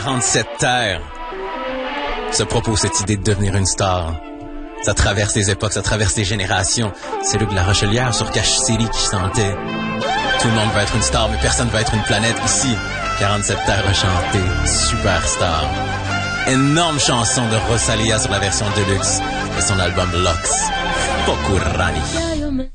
47 terres se propose cette idée de devenir une star. Ça traverse les époques, ça traverse les générations. C'est Luc La Rochelière sur Cache City qui chantait. Tout le monde va être une star, mais personne va être une planète. Ici, 47 terres a chanté Superstar. Énorme chanson de Rosalia sur la version deluxe de son album Lux. Pokurani.